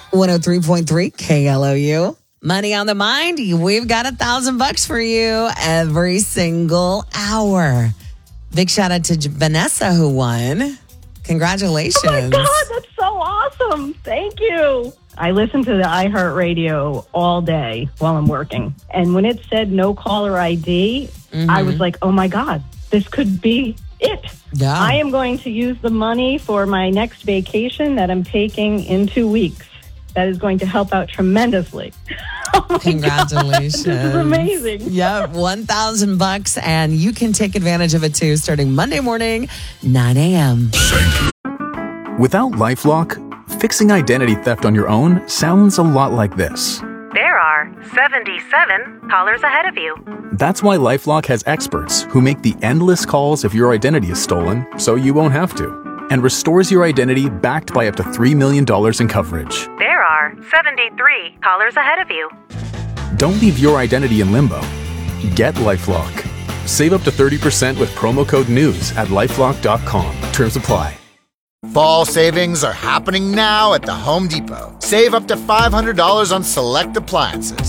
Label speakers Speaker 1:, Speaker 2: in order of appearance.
Speaker 1: 103.3 KLOU. Money on the mind. We've got $1,000 for you every single hour. Big shout out to Vanessa who won. Congratulations.
Speaker 2: Oh my God, that's so awesome. Thank you. I listen to the iHeartRadio all day while I'm working. And when it said no caller ID, I was like, oh my God, this could be it.
Speaker 1: Yeah.
Speaker 2: I am going to use the money for my next vacation that I'm taking in 2 weeks. That is going to help out tremendously. Oh
Speaker 1: Congratulations.
Speaker 2: God, this is amazing.
Speaker 1: Yep, $1,000, and you can take advantage of it too starting Monday morning, 9 a.m.
Speaker 3: Without LifeLock, fixing identity theft on your own sounds a lot like this.
Speaker 4: There are 77 callers ahead of you.
Speaker 3: That's why LifeLock has experts who make the endless calls if your identity is stolen, so you won't have to, and restores your identity backed by up to $3 million in coverage.
Speaker 4: There are 73 callers ahead of you.
Speaker 3: Don't leave your identity in limbo. Get LifeLock. Save up to 30% with promo code NEWS at LifeLock.com. Terms apply.
Speaker 5: Fall savings are happening now at the Home Depot. Save up to $500 on select appliances.